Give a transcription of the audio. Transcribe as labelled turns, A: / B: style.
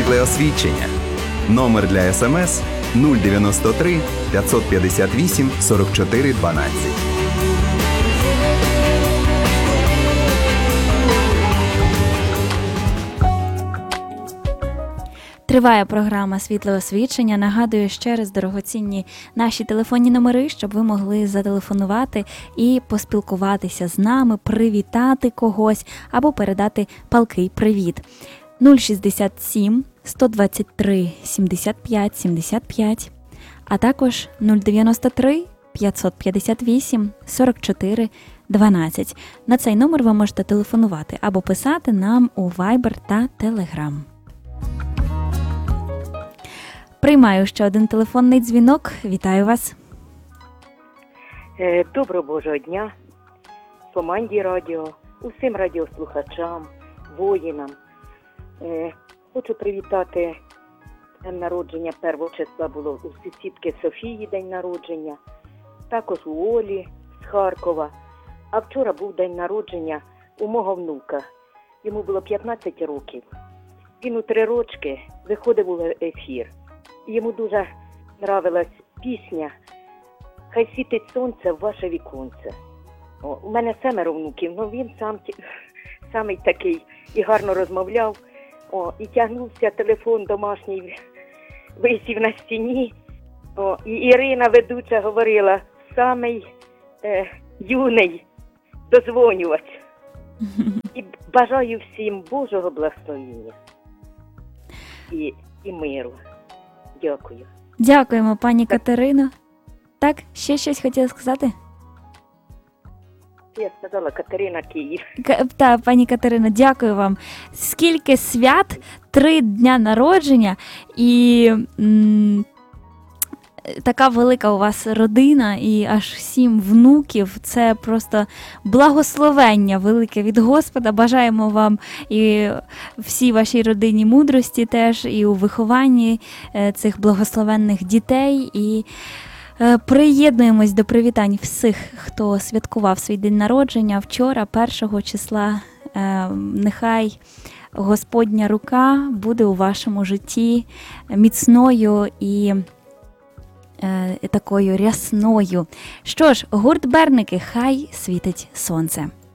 A: світле освічення. Номер для СМС 093 558 44 12.
B: Триває програма «Світле освічення». Нагадую ще раз дорогоцінні наші телефонні номери, щоб ви могли зателефонувати і поспілкуватися з нами, привітати когось або передати палкий привіт. 067 123 75 75, а також 093 558 44 12. На цей номер ви можете телефонувати або писати нам у Viber та Telegram. Приймаю ще один телефонний дзвінок. Вітаю вас.
C: Доброго Божого дня команді радіо, усім радіослухачам, воїнам. Хочу привітати день народження 1 числа було у сусідки Софії день народження, також у Олі з Харкова. А вчора був день народження у мого внука. Йому було 15 років. Він у 3 рочки виходив у ефір. Йому дуже нравилась пісня «Хай світить сонце в ваше віконце». У мене 7 внуків, але він самий такий і гарно розмовляв. І тягнувся телефон домашній, висів на стіні. І Ірина, ведуча, говорила, самий юний дозвонювач. І бажаю всім Божого благословення і миру. Дякую.
B: Дякуємо, пані Катерино. Так, ще щось хотіла сказати?
C: Я сказала Катерина, Київ.
B: Так, пані Катерино, дякую вам. Скільки свят, 3 дня народження і така велика у вас родина і аж 7 внуків. Це просто благословення велике від Господа. Бажаємо вам і всій вашій родині мудрості теж, і у вихованні цих благословенних дітей. І приєднуємось до привітань всіх, хто святкував свій день народження вчора, 1 числа. Нехай Господня рука буде у вашому житті міцною і такою рясною. Що ж, гурт Берники, хай світить сонце.